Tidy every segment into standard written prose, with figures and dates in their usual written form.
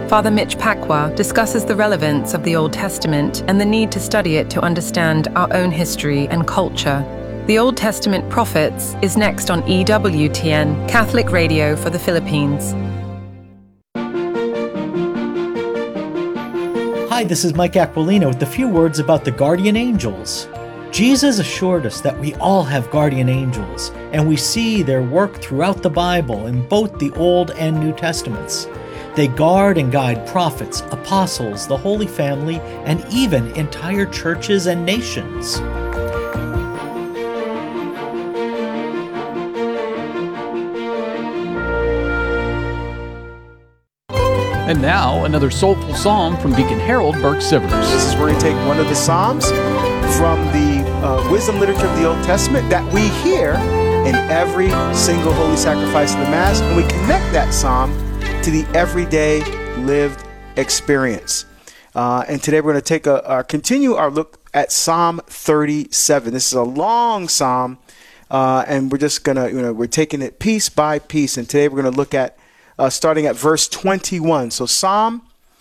Father Mitch Pacwa discusses the relevance of the Old Testament and the need to study it to understand our own history and culture. The Old Testament Prophets is next on EWTN, Catholic Radio for the Philippines. Hi, this is Mike Aquilino with a few words about the guardian angels. Jesus assured us that we all have guardian angels, and we see their work throughout the Bible in both the Old and New Testaments. They guard and guide prophets, apostles, the Holy Family, and even entire churches and nations. And now, another soulful psalm from Deacon Harold Burke-Sivers. This is where we take one of the psalms from the wisdom literature of the Old Testament that we hear in every single holy sacrifice of the Mass, and we connect that psalm to the everyday lived experience. And today we're going to continue our look at Psalm 37. This is a long psalm, and we're just going to, we're taking it piece by piece. And today we're going to look at starting at verse 21. So Psalm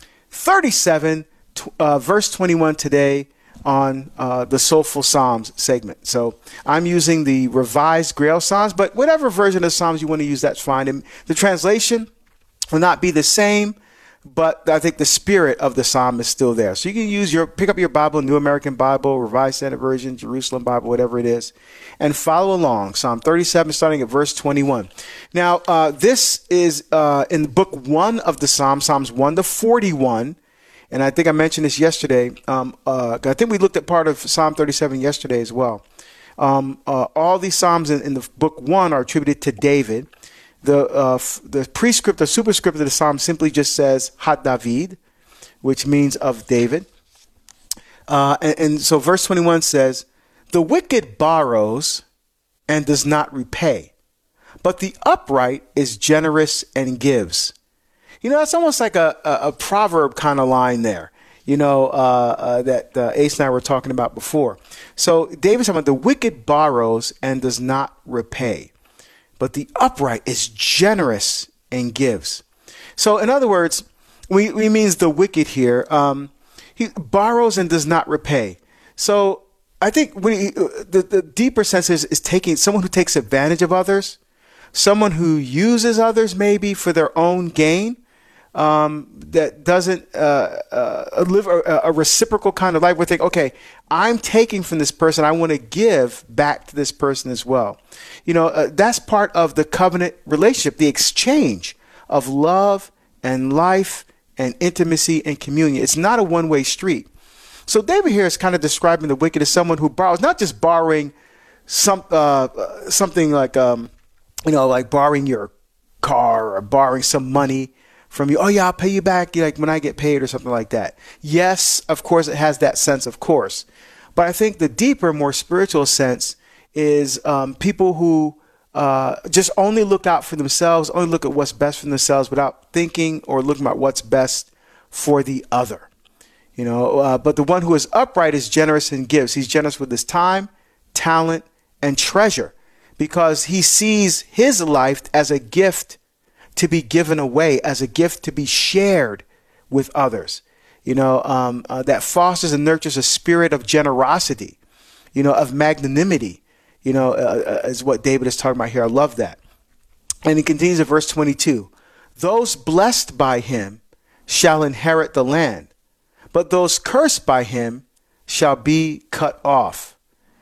37, verse 21 today on the Soulful Psalms segment. So I'm using the Revised Grail Psalms, but whatever version of Psalms you want to use, that's fine. And the translation will not be the same, but I think the spirit of the psalm is still there. So you can pick up your Bible, New American Bible, Revised Standard Version, Jerusalem Bible, whatever it is, and follow along. Psalm 37, starting at verse 21. Now, this is in book 1 of the Psalms 1 to 41. And I think I mentioned this yesterday. I think we looked at part of Psalm 37 yesterday as well. All these Psalms in the book 1 are attributed to David. The prescript or superscript of the psalm simply just says "Hat David," which means of David. And so verse 21 says, "The wicked borrows and does not repay, but the upright is generous and gives." That's almost like a proverb kind of line there, that Ace and I were talking about before. So David's talking about the wicked borrows and does not repay, but the upright is generous and gives. So in other words, we means the wicked here. He borrows and does not repay. So I think the deeper sense is taking someone who takes advantage of others, someone who uses others maybe for their own gain, that doesn't live a reciprocal kind of life. We think, okay, I'm taking from this person, I want to give back to this person as well. That's part of the covenant relationship, the exchange of love and life and intimacy and communion. It's not a one-way street. So David here is kind of describing the wicked as someone who borrows, not just borrowing something like, like borrowing your car or borrowing some money from you. Oh yeah, I'll pay you back like when I get paid or something like that. Yes, of course, it has that sense, of course. But I think the deeper, more spiritual sense is people who just only look out for themselves, only look at what's best for themselves without thinking or looking at what's best for the other. But the one who is upright is generous and gives. He's generous with his time, talent, and treasure because he sees his life as a gift to be given away, as a gift to be shared with others, that fosters and nurtures a spirit of generosity, of magnanimity, is what David is talking about here. I love that. And he continues in verse 22, "Those blessed by him shall inherit the land, but those cursed by him shall be cut off."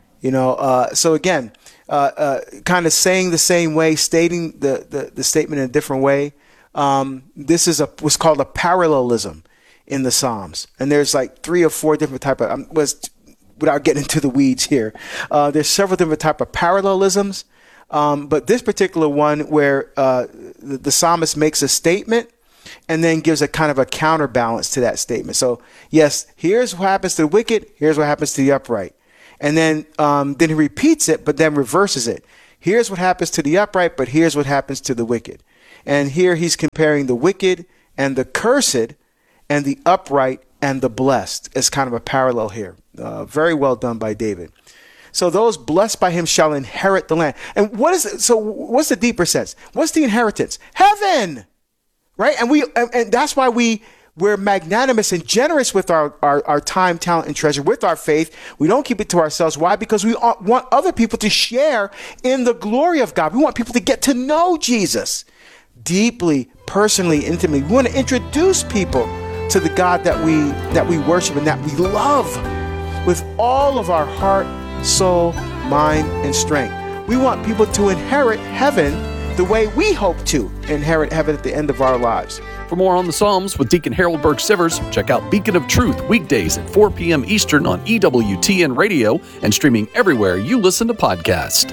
So again, kind of saying the same way, stating the statement in a different way. This is what's called a parallelism in the Psalms. And there's like 3 or 4 different type of, without getting into the weeds here, there's several different type of parallelisms. But this particular one where the psalmist makes a statement and then gives a kind of a counterbalance to that statement. So yes, here's what happens to the wicked. Here's what happens to the upright. And then he repeats it, but then reverses it. Here's what happens to the upright, but here's what happens to the wicked. And here he's comparing the wicked and the cursed and the upright and the blessed as kind of a parallel here. Very well done by David. So those blessed by him shall inherit the land. And what's the deeper sense? What's the inheritance? Heaven, right? And that's why we We're magnanimous and generous with our time, talent, and treasure, with our faith. We don't keep it to ourselves. Why? Because we want other people to share in the glory of God. We want people to get to know Jesus deeply, personally, intimately. We want to introduce people to the God that we worship and that we love with all of our heart, soul, mind, and strength. We want people to inherit heaven the way we hope to inherit heaven at the end of our lives. For more on the Psalms with Deacon Harold Burke-Sivers, check out Beacon of Truth weekdays at 4 p.m. Eastern on EWTN Radio and streaming everywhere you listen to podcasts.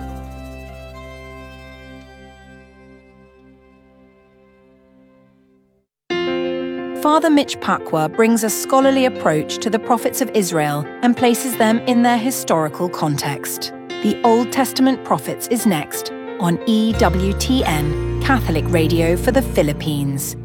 Father Mitch Pacwa brings a scholarly approach to the prophets of Israel and places them in their historical context. The Old Testament Prophets is next on EWTN, Catholic Radio for the Philippines.